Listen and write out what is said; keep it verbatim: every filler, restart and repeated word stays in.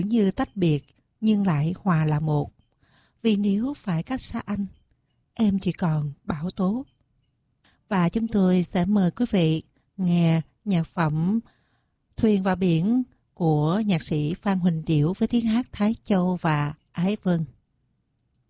như tách biệt nhưng lại hòa là một. Vì nếu phải cách xa anh, em chỉ còn Bảo Tố. Và chúng tôi sẽ mời quý vị nghe nhạc phẩm Thuyền vào biển của nhạc sĩ Phan Huỳnh Điểu với tiếng hát Thái Châu và Ái Vân.